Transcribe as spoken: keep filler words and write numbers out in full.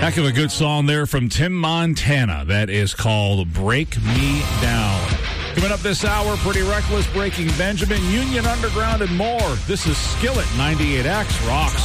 Heck of a good song there from Tim Montana. That is called Break Me Down. Coming up this hour, Pretty Reckless, Breaking Benjamin, Union Underground, and more. This is Skillet ninety-eight X Rocks.